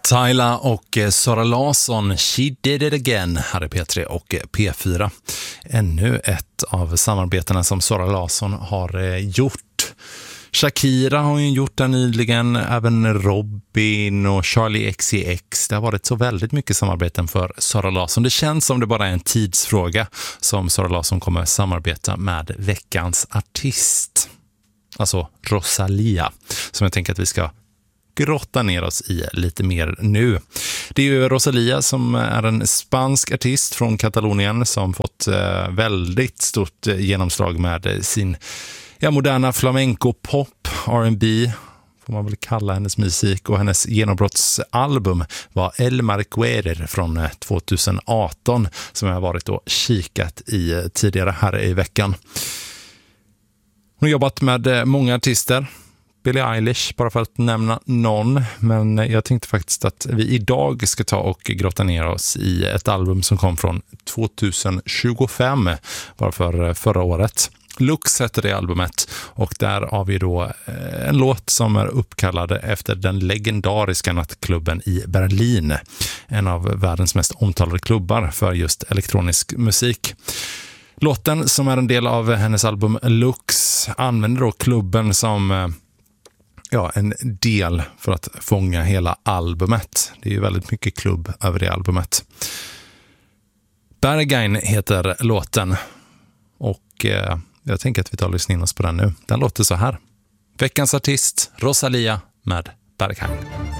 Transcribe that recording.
Tyla och Sara Larsson, She Did It Again, här är P3 och P4. Ännu ett av samarbetena som Sara Larsson har gjort. Shakira har ju gjort det nyligen, även Robin och Charlie XCX. Det har varit så väldigt mycket samarbeten för Sara Larsson. Det känns som det bara är en tidsfråga som Sara Larsson kommer samarbeta med veckans artist. Alltså Rosalía, som jag tänker att vi ska grotta ner oss i lite mer nu. Det är ju Rosalía som är en spansk artist från Katalonien som fått väldigt stort genomslag med sin moderna flamenco-pop, R&B får man väl kalla hennes musik, och hennes genombrottsalbum var El Marquerer från 2018 som jag har varit och kikat i tidigare här i veckan. Hon har jobbat med många artister, Billie Eilish bara för att nämna någon, men jag tänkte faktiskt att vi idag ska ta och grotta ner oss i ett album som kom från 2025, bara för förra året. Lux heter det albumet, och där har vi då en låt som är uppkallad efter den legendariska nattklubben i Berlin, en av världens mest omtalade klubbar för just elektronisk musik. Låten, som är en del av hennes album Lux, använder då klubben som en del för att fånga hela albumet. Det är ju väldigt mycket klubb över det albumet. Berghain heter låten, och jag tänker att vi tar och lyssnar in oss på den nu. Den låter så här. Veckans artist, Rosalía med Berghain.